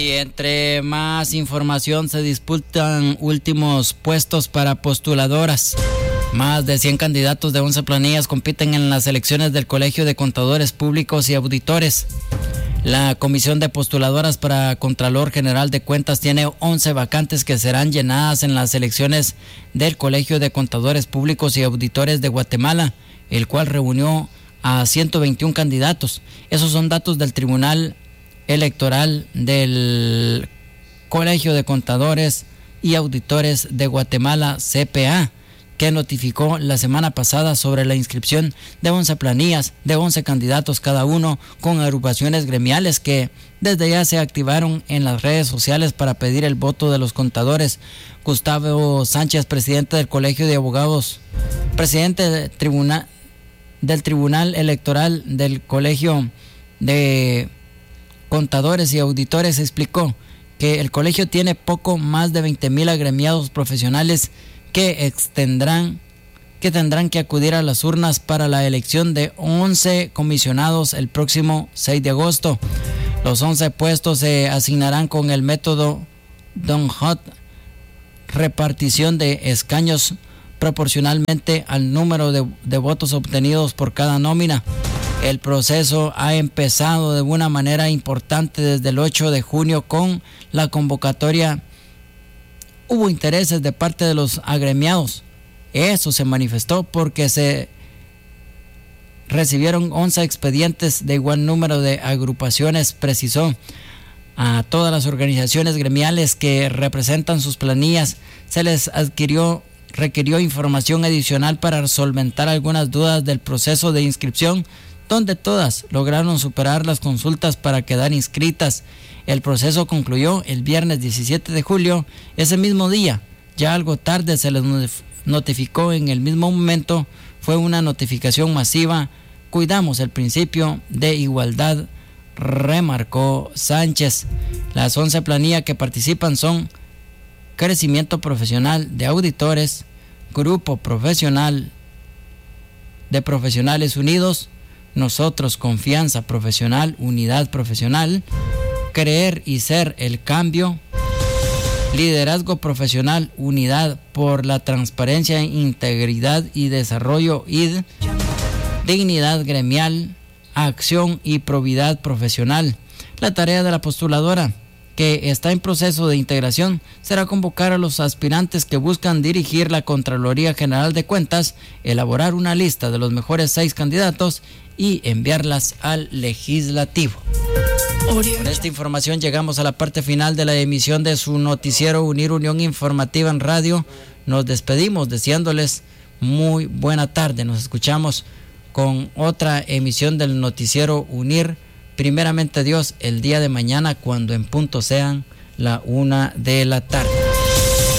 Y entre más información, se disputan últimos puestos para postuladoras. Más de 100 candidatos de 11 planillas compiten en las elecciones del Colegio de Contadores Públicos y Auditores. La Comisión de Postuladoras para Contralor General de Cuentas tiene 11 vacantes que serán llenadas en las elecciones del Colegio de Contadores Públicos y Auditores de Guatemala, el cual reunió a 121 candidatos. Esos son datos del Tribunal Electoral del Colegio de Contadores y Auditores de Guatemala, CPA, que notificó la semana pasada sobre la inscripción de 11 planillas de 11 candidatos cada uno, con agrupaciones gremiales que desde ya se activaron en las redes sociales para pedir el voto de los contadores. Gustavo Sánchez, presidente del Colegio de Abogados, presidente del Tribunal Electoral del Colegio de Contadores y Auditores, explicó que el colegio tiene poco más de 20,000 agremiados profesionales que tendrán que acudir a las urnas para la elección de 11 comisionados el próximo 6 de agosto. Los 11 puestos se asignarán con el método Don Hot, repartición de escaños proporcionalmente al número de votos obtenidos por cada nómina. El proceso ha empezado de una manera importante desde el 8 de junio con la convocatoria. Hubo intereses de parte de los agremiados. Eso se manifestó porque se recibieron 11 expedientes de igual número de agrupaciones, precisó. A todas las organizaciones gremiales que representan sus planillas se les requirió información adicional para solventar algunas dudas del proceso de inscripción, donde todas lograron superar las consultas para quedar inscritas. El proceso concluyó el viernes 17 de julio. Ese mismo día, ya algo tarde, se les notificó en el mismo momento. Fue una notificación masiva. Cuidamos el principio de igualdad, remarcó Sánchez. Las 11 planillas que participan son Crecimiento Profesional de Auditores, Grupo Profesional de Profesionales Unidos, Nosotros Confianza Profesional, Unidad Profesional, Creer y Ser el Cambio, Liderazgo Profesional, Unidad por la Transparencia, Integridad y Desarrollo, ID, Dignidad Gremial, Acción y Probidad Profesional. La tarea de la postuladora, que está en proceso de integración, será convocar a los aspirantes que buscan dirigir la Contraloría General de Cuentas, elaborar una lista de los mejores 6 candidatos y enviarlas al legislativo. Con esta información llegamos a la parte final de la emisión de su noticiero Unir, Unión Informativa en Radio. Nos despedimos deseándoles muy buena tarde. Nos escuchamos con otra emisión del noticiero Unir, primeramente Dios, el día de mañana, cuando en punto sean la 1 de la tarde.